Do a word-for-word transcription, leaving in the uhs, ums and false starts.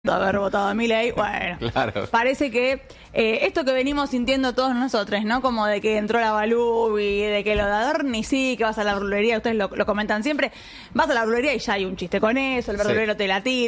haber votado a Milei, bueno, Claro. parece que eh, esto que venimos sintiendo todos nosotros, ¿no? Como de que entró la Balubi, de que lo de Adorni sí, que vas a la verdulería, ustedes lo, lo comentan siempre, vas a la verdulería y ya hay un chiste con eso, el verdulero Sí. te la tira.